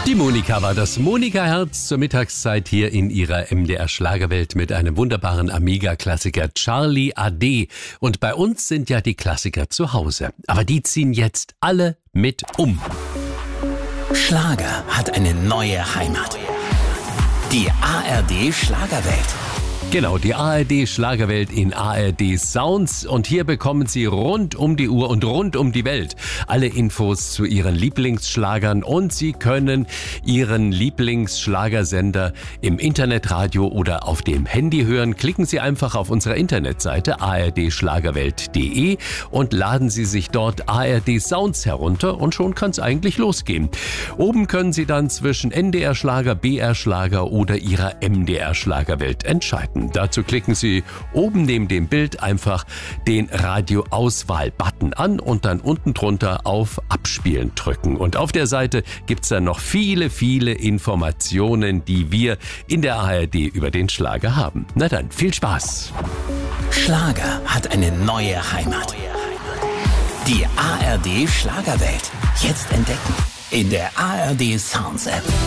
Die Monika war das Monika-Herz zur Mittagszeit hier in ihrer MDR-Schlagerwelt mit einem wunderbaren Amiga-Klassiker Charlie AD. Und bei uns sind ja die Klassiker zu Hause. Aber die ziehen jetzt alle mit um. Schlager hat eine neue Heimat. Die ARD-Schlagerwelt. Genau, die ARD-Schlagerwelt in ARD Sounds. Und hier bekommen Sie rund um die Uhr und rund um die Welt alle Infos zu Ihren Lieblingsschlagern. Und Sie können Ihren Lieblingsschlagersender im Internetradio oder auf dem Handy hören. Klicken Sie einfach auf unserer Internetseite ardschlagerwelt.de und laden Sie sich dort ARD Sounds herunter und schon kann es eigentlich losgehen. Oben können Sie dann zwischen NDR-Schlager, BR-Schlager oder Ihrer MDR-Schlagerwelt entscheiden. Dazu klicken Sie oben neben dem Bild einfach den Radio-Auswahl-Button an und dann unten drunter auf Abspielen drücken. Und auf der Seite gibt's dann noch viele, viele Informationen, die wir in der ARD über den Schlager haben. Na dann, viel Spaß! Schlager hat eine neue Heimat. Die ARD Schlagerwelt. Jetzt entdecken in der ARD Sounds App.